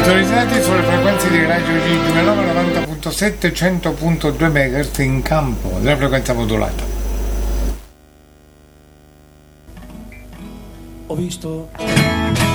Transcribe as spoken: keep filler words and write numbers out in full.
Sintonizzati sulle frequenze di Radio G duemilanove novanta virgola sette cento virgola due MHz in campo della frequenza modulata. Ho visto